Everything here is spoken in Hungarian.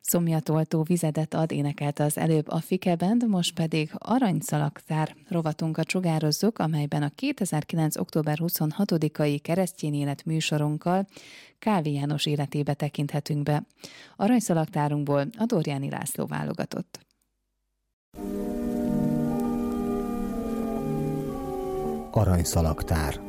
Szomjatoltó vizedet ad, énekelte az előbb a Fike Band, most pedig Aranyszalaktár rovatunkat sugározzuk, amelyben a 2009. október 26-ai keresztény élet műsorunkkal Kálvi János életébe tekinthetünk be. Aranyszalagtárunkból a Dorjáni László válogatott. Aranyszalagtár.